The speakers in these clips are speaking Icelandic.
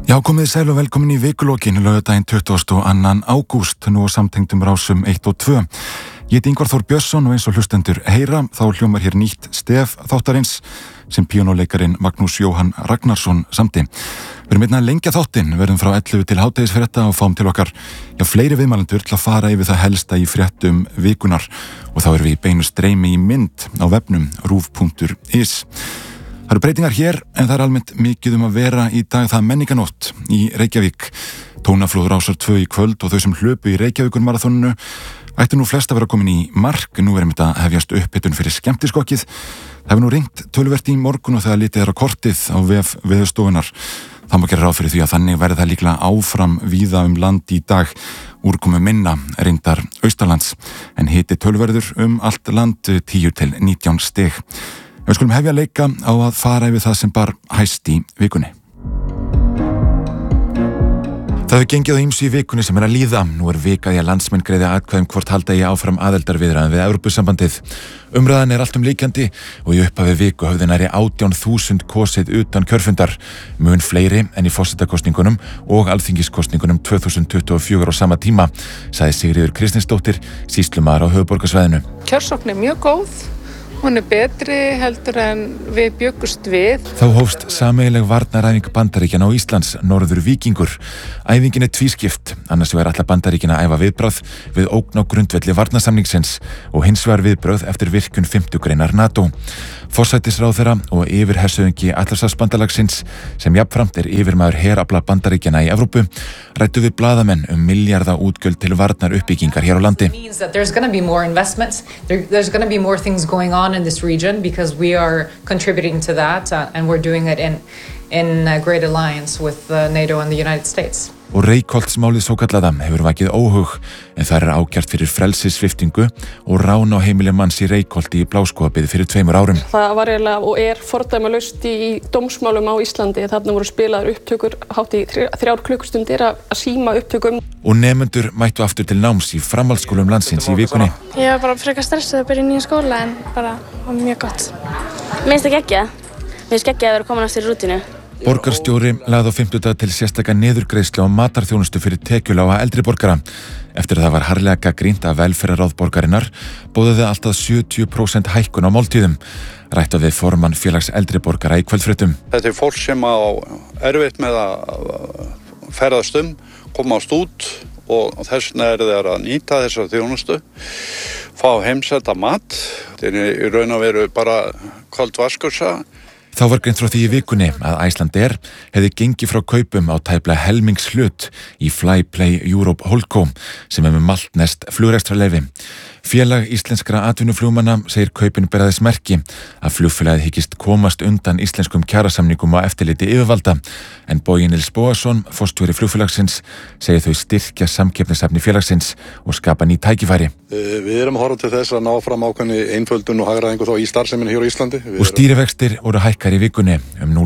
Já, komið sæl og velkomin í vikulokin laugardaginn 22. ágúst nú á samtengdum rásum 1 og 2. Ég heiti Ingvar Þór Björnsson og eins og hlustendur heyra þá hljómar hér nýtt stef þáttarins sem píanóleikarin Magnús Jóhann Ragnarsson samdi. Við erum einnig að lengja þáttinn, verðum frá 11 til hádegisfrétta og fáum til okkar fleiri viðmælendur til að fara yfir það helsta í fréttum vikunar og þá erum við í beinu streymi í mynd á vefnum ruf.is. Það eru breytingar hér en það er almennt mikið að vera í dag það menninganótt í Reykjavík. Tónaflóð rásar 2 í kvöld og þau sem hlöpu í Reykjavíkurmaraþoninu ættu nú flest að vera komin í mark. Nú erum þetta hefjast upphitun fyrir skemmtiskokkið. Það hefur nú ringt töluvert í morgun og þegar litið er á kortið á vef Veðurstofunnar. Það má gera ráð fyrir því að þannig verði það líklega áfram víða land í dag. Úrkomu minna reyndar austanlands en hiti tölverður allt land 10 til 19 stig. Við skulum hefja leika á að fara yfir það sem bar hæst í vikunni. Það hefur gengið á ýmsu í vikunni sem að líða. Nú vika í að landsmenn greiði atkvæðum hvort halda eigi áfram aðildarviðræðum við Evrópusambandið. Umræðan allt líkandi og í upphafi viku höfðu nærri 18.000 kosið utan kjörfundar. Mun fleiri en í forsetakosningunum og alþingiskosningunum 2024 á sama tíma, sagði Sigríður Kristinsdóttir, sýslumaður á höfuðborgarsvæðinu. Kjörsókn mjög góð. Hún betri heldur en við bjuggust við. Þá hófst sameiginleg varnaræfing Bandaríkjanna á Íslands, Norður Víkingur. Æfingin tvískipt, annars vegar ætla Bandaríkin að æfa viðbragð við ógn á grundvelli varnarsamningsins og hins vegar viðbrögð eftir virkjun 5. greinar NATO. Forsætisráðherra og yfirhershöfðingi Atlantshafsbandalagsins sem jafnframt yfirmaður herafla Bandaríkjanna í Evrópu ræddu við blaðamenn milljarða útgjöld til varnar uppbyggingar hér á landi. There's going to be more investments. There's going to be more things going on in this region because we are contributing to that and we're doing it in great alliance with NATO and the United States. Og Reykholtsmálið svokallaða hefur vakið óhug en það ákært fyrir frelsissviptingu og rán á heimili manns í Reykholti í Bláskógabið fyrir 2 árum. Það var eiginlega og fordæmalaust í dómsmálum á Íslandi. Þarna voru spilaðar upptökur hátt í 3 klukkustundir að síma upptökum. Og nemendur mættu aftur til náms í framhaldsskólum landsins í vikunni. Ég var bara frekar stressuð að byrja í nýja skóla en bara var mjög gott. Mér finnst það geggjað. Mér finnst geggjað að vera komin aftur í rútínu. Borgarstjóri lagði á 50 til sérstaka niðurgreiðslu á matarþjónustu fyrir tekjulága eldri borgara. Eftir að það var harðlega gagnrýnt af velferðarráð borgarinnar boðaði allt að 70% hækkun á máltíðum. Rætt við formann félags eldri borgara í kvöldfréttum. Þetta fólk sem á erfitt með að ferðast komast út og þess vegna þeir að nýta þessa þjónustu, fá heimsenda mat. Þetta í raun og veru bara köld vaskursa. Þá var greint frá því í vikunni að Icelandair hefði gengið frá kaupum á tæplega helmingshlut í Flyplay Europe Holdco sem með maltnest flugrekstrarleyfi. Félag íslenskra atvinnuflugmanna segir kaupin bera þess merki að flugfélagið hyggist komast undan íslenskum kjarasamningum á eftirliti yfirvalda en Bogi Nils Bogason, forstjóri flugfélagsins, segir þau styrkja samkeppnishæfni félagsins og skapa ný tækifæri. Við erum að horfa til þess að ná fram ákveðinni einföldun og hagræðingu þá í starfseminni hér á Íslandi. Og stýrivextir voru hækkar í vikunni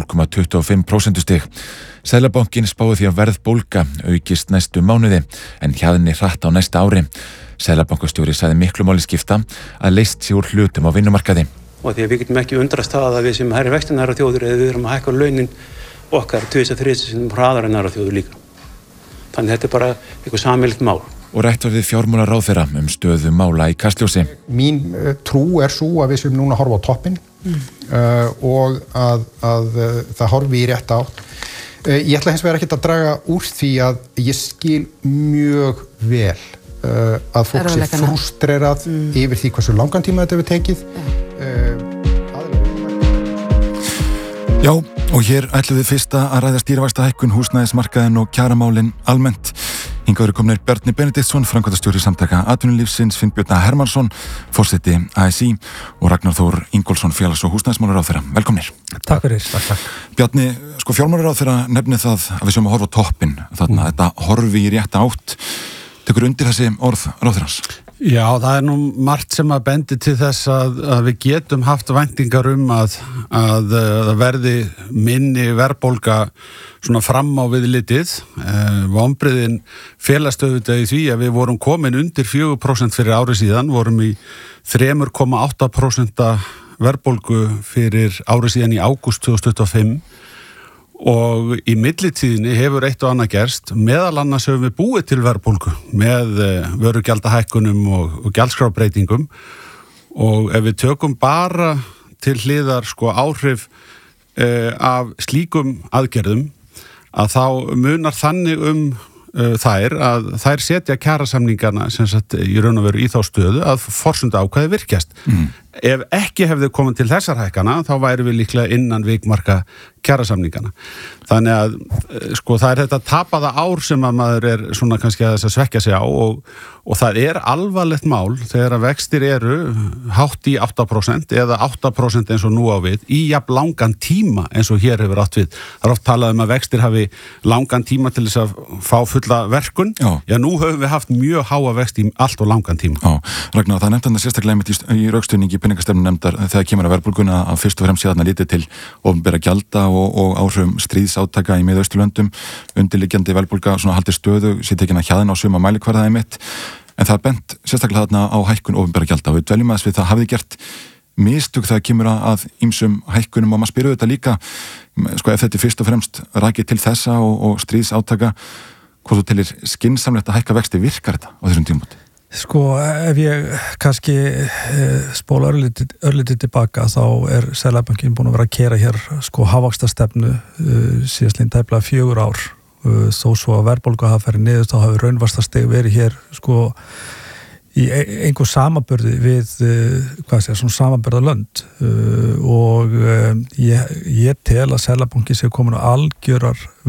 0,25% stig. Seðlabankinn spáði því að verðbólga aukist næstu mánuði en hjaðni hratt á næsta ári. Seðlabankastjóri sagði miklu máli skipta að leyst sig úr hlutum á vinnumarkaði. Og því að við getum ekki undrast það að við sem hærri vextin aðra þjóður eða við erum að hækka launin okkar 2-3 sinnum hraðar en aðra þjóður líka. Þannig þetta bara eitthvað sameiginlegt mál. Og rætt var við fjármálaráðherra stöðu mála í Kastljósi. Mín trú sú að við séum núna að horfa á toppinn og að það horfi í rétta átt. Ég ætla hins vegar ekkert að draga úr því að ég skil mjög vel að fólk sé frústrerað yfir því hversu langan tíma þetta hefur tekið. Já, og hér ætlum við fyrst að ræða stýrivaxtahækkun, húsnæðismarkaðinn og kjaramálin almennt. Hingað eru komnir Bjarni Benediktsson, framkvæmdastjóri Samtaka atvinnulífsins, Finnbjörn Hermannsson, forseti ASÍ og Ragnar Þór Ingólfsson, félags- og húsnæðismálaráðherra. Velkomnir. Takk fyrir. Takk. Bjarni, fjármálaráðherra nefnir það að við séum að horfa á toppinn, þarna þetta horfi í rétta átt. Tekur undir þessi orð ráðherrans? Já, það nú margt sem að bendi til þess að við getum haft væntingar að verði minni verðbólga svona fram á við litið. Vonbrigðin felast auðvitað í því að við vorum komin undir 4% fyrir ári síðan, vorum í 3,8% verðbólgu fyrir ári síðan í ágúst 2025 og í millitíðinni hefur eitt og annað gerst, meðal annars höfum við búið til verðbólgu með vörugjaldahækkunum og gjaldskrábreytingum og ef við tökum bara til hliðar sko áhrif af slíkum aðgerðum að þá munar þannig þær að þær setja kjarasamningana sem sagt í raun og veru í þá stöðu að forsenda ákvæði virkjast. Ef ekki hefði komið til þessar hækkana þá væri við líklega innan vikmarka kjarasamningana. Þannig að sko það þetta tapaða ár sem að maður svona kannski að þess að svekkja sig á og það alvarlegt mál þegar að vextir eru hátt í 8% eða 8% eins og nú á við í jafn langan tíma eins og hér hefur átt við. Það oft talað að vextir hafi langan tíma til þess að fá fulla verkun. Já, nú höfum við haft mjög háa vexti í allt og langan tíma. Já, Ragnar, það nefnt hann sérstaklega einmitt í rökstuðningi peningastefnu nefndar þegar kemur að verðbólguna að fyrst og fremst séðan að lítið til opinberra gjalda og áhrifum stríðsátaka í Miðausturlöndum, undirliggjandi verðbólga svona haldir stöðu, sé tekin að hjaðina á suma mælikvarða einmitt, en það bent sérstaklega þarna á hækkun opinberra gjalda og við dveljum að við það hafði gert mistök þegar kemur að ýmsum hækkunum og maður spyrir þetta líka, sko ef þetta fyrst og fremst rakið til þessa og stríðsátaka, hvað þú telir skynsamlegt að hækka vexti, virkar þetta á þessum tímabúti? Sko, ef ég kannski spóla örlítið tilbaka þá Seðlabankinn búin að vera að keyra hér sko hagvaxtarstefnu síðastliðin tæplega 4 ár þó svo að verðbólga hafi farið niður þá hafi raunvaxtastig verið hér sko í einhver samanburði við svona samanburðarlönd og ég tel að Seðlabankinn sé komin á algjörar